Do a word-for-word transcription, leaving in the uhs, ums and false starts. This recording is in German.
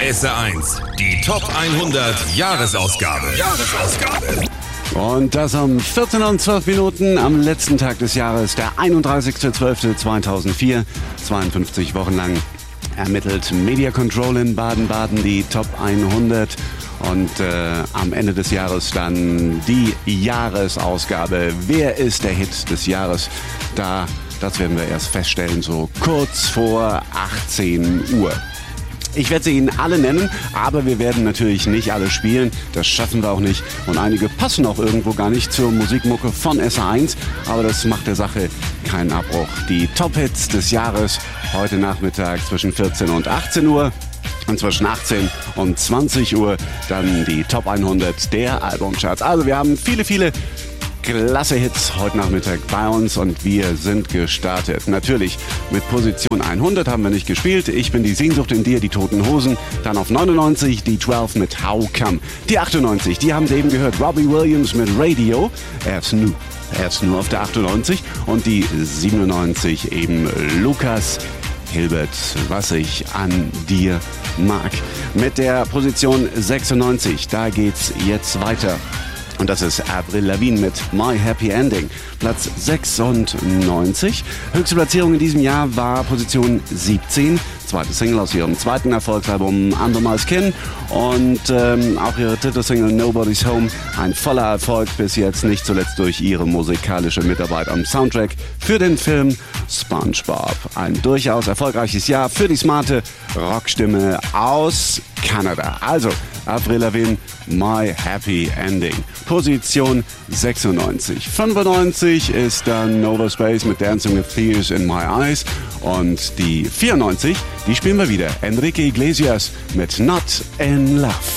S R eins, die Top hundert Jahresausgabe. Jahresausgabe. Und das um vierzehn Uhr und zwölf Minuten am letzten Tag des Jahres, der einunddreißigster zwölfter zweitausendvier. zweiundfünfzig Wochen lang ermittelt Media Control in Baden-Baden die Top hundert. Und äh, am Ende des Jahres dann die Jahresausgabe. Wer ist der Hit des Jahres? Da, das werden wir erst feststellen, so kurz vor achtzehn Uhr. Ich werde sie Ihnen alle nennen, aber wir werden natürlich nicht alle spielen. Das schaffen wir auch nicht. Und einige passen auch irgendwo gar nicht zur Musikmucke von S R eins. Aber das macht der Sache keinen Abbruch. Die Top-Hits des Jahres heute Nachmittag zwischen vierzehn und achtzehn Uhr. Und zwischen achtzehn und zwanzig Uhr dann die Top hundert der Albumcharts. Also wir haben viele, viele klasse Hits heute Nachmittag bei uns und wir sind gestartet. Natürlich mit Position hundert haben wir nicht gespielt. Ich bin die Sehnsucht in dir, die Toten Hosen. Dann auf neunundneunzig die zwölf mit How Come. Die achtundneunzig, die haben Sie eben gehört. Robbie Williams mit Radio. Er ist nur, er ist nur auf der achtundneunzig. Und die siebenundneunzig eben Lukas Hilbert, was ich an dir mag. Mit der Position sechsundneunzig, da geht's jetzt weiter. Und das ist Avril Lavigne mit My Happy Ending. Platz sechsundneunzig. Höchste Platzierung in diesem Jahr war Position siebzehn. Zweite Single aus ihrem zweiten Erfolgsalbum Under My Skin. Und ähm, auch ihre dritte Single Nobody's Home. Ein voller Erfolg bis jetzt, nicht zuletzt durch ihre musikalische Mitarbeit am Soundtrack für den Film SpongeBob. Ein durchaus erfolgreiches Jahr für die smarte Rockstimme aus Kanada. Also Avril Lavigne, My Happy Ending. Position sechsundneunzig. fünfundneunzig ist dann Nova Space mit Dancing with Tears in My Eyes. Und die vierundneunzig, die spielen wir wieder. Enrique Iglesias mit Not in Love.